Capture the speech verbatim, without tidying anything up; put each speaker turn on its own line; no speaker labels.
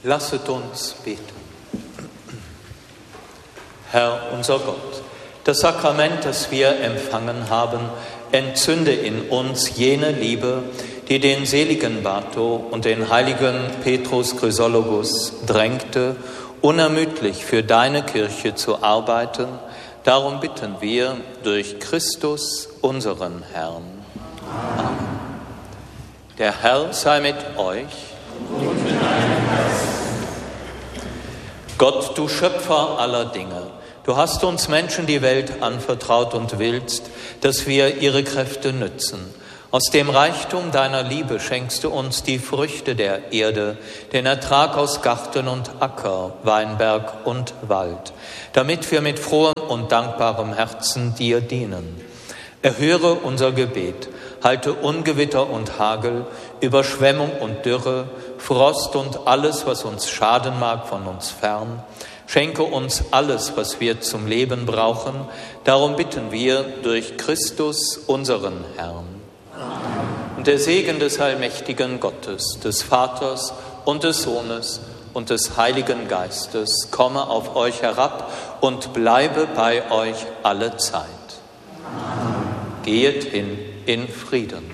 Lasset uns beten. Herr unser Gott, das Sakrament, das wir empfangen haben, entzünde in uns jene Liebe, die den seligen Barto und den heiligen Petrus Chrysologus drängte, unermüdlich für deine Kirche zu arbeiten. Darum bitten wir durch Christus, unseren Herrn. Amen. Der Herr sei mit euch. Und mit deinem Geist. Gott, du Schöpfer aller Dinge, du hast uns Menschen die Welt anvertraut und willst, dass wir ihre Kräfte nützen. Aus dem Reichtum deiner Liebe schenkst du uns die Früchte der Erde, den Ertrag aus Garten und Acker, Weinberg und Wald, damit wir mit frohem und dankbarem Herzen dir dienen. Erhöre unser Gebet, halte Ungewitter und Hagel, Überschwemmung und Dürre, Frost und alles, was uns schaden mag, von uns fern. Schenke uns alles, was wir zum Leben brauchen. Darum bitten wir durch Christus, unseren Herrn. Amen. Und der Segen des allmächtigen Gottes, des Vaters und des Sohnes und des Heiligen Geistes komme auf euch herab und bleibe bei euch alle Zeit. Amen. Gehet hin in Frieden.